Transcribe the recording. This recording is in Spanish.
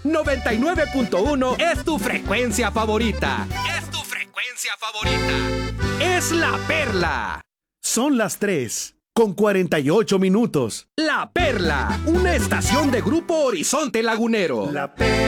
99.1 es tu frecuencia favorita. Es tu frecuencia favorita. Es La Perla. Son las 3:48 minutos. La Perla, una estación de Grupo Horizonte Lagunero. La Perla.